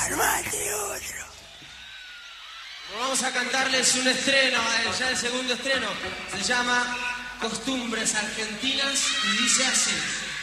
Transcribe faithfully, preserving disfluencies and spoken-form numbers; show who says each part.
Speaker 1: Armate otro.
Speaker 2: Vamos a cantarles un estreno, eh, ya el segundo estreno. Se llama Costumbres Argentinas y dice así.